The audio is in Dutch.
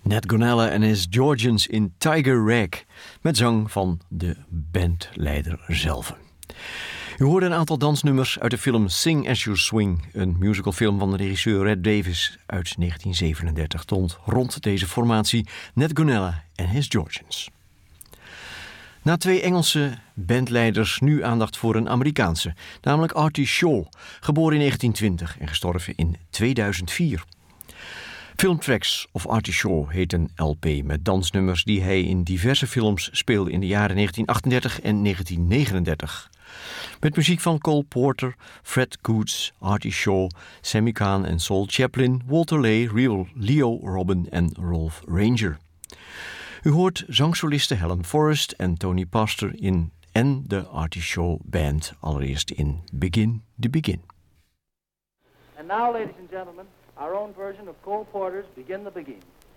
Nat Gonella en his Georgians in Tiger Rag, met zang van de bandleider zelf. U hoorde een aantal dansnummers uit de film Sing As You Swing, een musicalfilm van de regisseur Red Davies uit 1937, rond deze formatie Nat Gonella en his Georgians. Na 2 Engelse bandleiders nu aandacht voor een Amerikaanse, namelijk Artie Shaw, geboren in 1920 en gestorven in 2004. Filmtracks of Artie Shaw heet een LP met dansnummers die hij in diverse films speelde in de jaren 1938 en 1939. Met muziek van Cole Porter, Fred Goods, Artie Shaw, Sammy Cahn en Saul Chaplin, Walter Lay, Leo Robin en Rolf Ranger. U hoort zangsoliste Helen Forrest en Tony Pastor en de Artie Shaw Band, allereerst in Begin the Begin. And now, ladies and gentlemen, our own version of Cole Porter's Begin the Begin.